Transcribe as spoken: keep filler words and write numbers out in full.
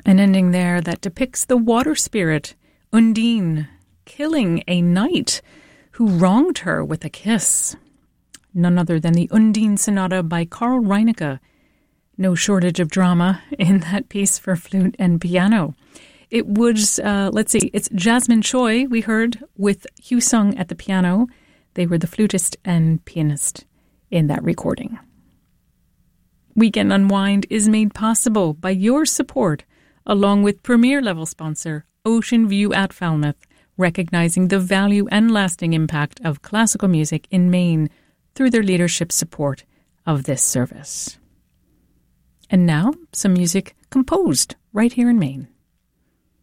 An ending there that depicts the water spirit, Undine, killing a knight who wronged her with a kiss. None other than the Undine Sonata by Carl Reinecke. No shortage of drama in that piece for flute and piano. It was, uh, let's see, it's Jasmine Choi we heard with Hugh Sung at the piano. They were the flutist and pianist in that recording. Weekend Unwind is made possible by your support, along with premier level sponsor Ocean View at Falmouth, recognizing the value and lasting impact of classical music in Maine through their leadership support of this service. And now, some music composed right here in Maine.